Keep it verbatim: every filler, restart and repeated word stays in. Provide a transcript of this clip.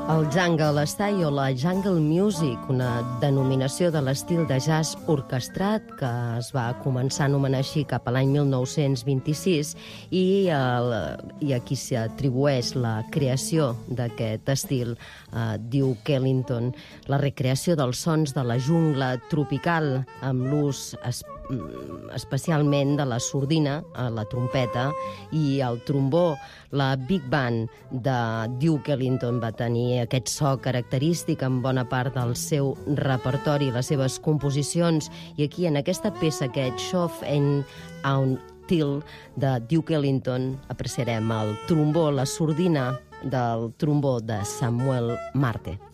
El jungle style o la jungle music, una denominació de l'estil de jazz orquestrat que es va començar a anomenar així cap a l'any mil nou-cents vint-i-sis i, el, i a qui s'atribueix la creació d'aquest estil a Duke Ellington, la recreació dels sons de la jungla tropical amb l'ús específic especialment de la sordina, la trompeta i el trombó. La Big Band de Duke Ellington va tenir aquest so característic en bona part del seu repertori, les seves composicions, i aquí en aquesta peça, aquest Shove and Until de Duke Ellington, apreciarem el trombó, la sordina del trombó de Samuel Marte.